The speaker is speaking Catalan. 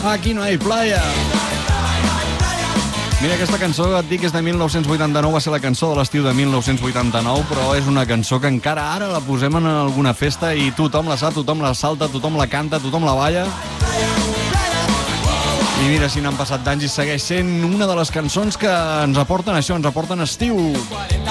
Aquí no hay playa. Mira, aquesta cançó, et dic, és de 1989, va ser la cançó de l'estiu de 1989, però és una cançó que encara ara la posem en alguna festa i tothom la sap, tothom la salta, tothom la canta, tothom la balla. I mira, si n'han passat d'anys i segueix sent una de les cançons que ens aporten això, ens aporten estiu.